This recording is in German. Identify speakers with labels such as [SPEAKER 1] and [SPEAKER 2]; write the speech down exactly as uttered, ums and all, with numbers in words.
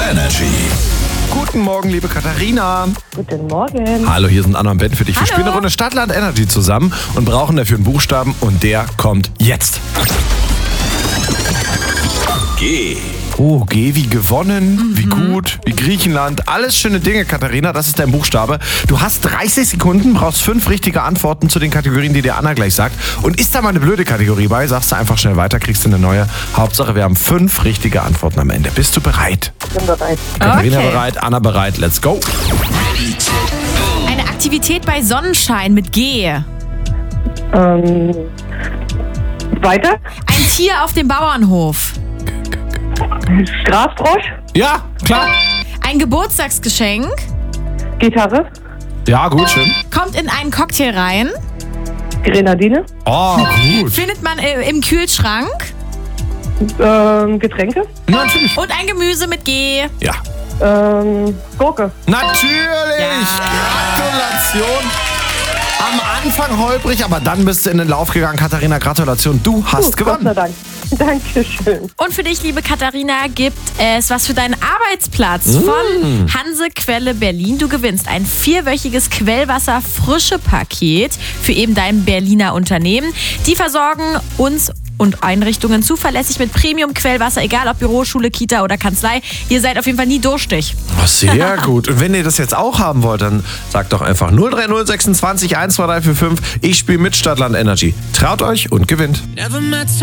[SPEAKER 1] Energy.
[SPEAKER 2] Guten Morgen, liebe Katharina.
[SPEAKER 3] Guten Morgen.
[SPEAKER 2] Hallo, hier sind Anna und Ben für dich. Wir
[SPEAKER 4] Hallo.
[SPEAKER 2] spielen eine Runde Stadtland Energy zusammen und brauchen dafür einen Buchstaben und der kommt jetzt.
[SPEAKER 1] G.
[SPEAKER 2] Oh, G wie gewonnen, wie gut, wie Griechenland. Alles schöne Dinge, Katharina, das ist dein Buchstabe. Du hast dreißig Sekunden, brauchst fünf richtige Antworten zu den Kategorien, die dir Anna gleich sagt. Und ist da mal eine blöde Kategorie bei, sagst du einfach schnell weiter, kriegst du eine neue. Hauptsache, wir haben fünf richtige Antworten am Ende. Bist du bereit?
[SPEAKER 3] Ich bin bereit.
[SPEAKER 2] Katharina
[SPEAKER 4] Okay.
[SPEAKER 2] bereit, Anna bereit, let's go.
[SPEAKER 4] Eine Aktivität bei Sonnenschein mit G.
[SPEAKER 3] Ähm, weiter.
[SPEAKER 4] Ein Tier auf dem Bauernhof.
[SPEAKER 3] Grasfrosch.
[SPEAKER 2] Ja, klar.
[SPEAKER 4] Ein Geburtstagsgeschenk.
[SPEAKER 3] Gitarre.
[SPEAKER 2] Ja, gut, schön.
[SPEAKER 4] Kommt in einen Cocktail rein.
[SPEAKER 3] Grenadine.
[SPEAKER 2] Oh, gut.
[SPEAKER 4] Findet man äh, im Kühlschrank.
[SPEAKER 3] Ähm, Getränke.
[SPEAKER 2] Natürlich.
[SPEAKER 4] Und ein Gemüse mit G.
[SPEAKER 2] Ja.
[SPEAKER 3] Ähm, Gurke.
[SPEAKER 2] Natürlich!
[SPEAKER 4] Ja.
[SPEAKER 2] Gratulation! Am Anfang holprig, aber dann bist du in den Lauf gegangen. Katharina, Gratulation, du hast
[SPEAKER 3] Gut, Gott sei
[SPEAKER 2] gewonnen.
[SPEAKER 3] Dank. Dankeschön.
[SPEAKER 4] Und für dich, liebe Katharina, gibt es was für deinen Arbeitsplatz von Hanse Quelle Berlin. Du gewinnst ein vierwöchiges Quellwasser-Frische-Paket für eben dein Berliner Unternehmen. Die versorgen uns und Einrichtungen zuverlässig mit Premium-Quellwasser, egal ob Büro, Schule, Kita oder Kanzlei. Ihr seid auf jeden Fall nie durstig.
[SPEAKER 2] Oh, sehr gut. Und wenn ihr das jetzt auch haben wollt, dann sagt doch einfach null drei null sechsundzwanzig eins zwei drei vier fünf. Ich spiele mit Stadtland Energy. Traut euch und gewinnt.
[SPEAKER 5] Never met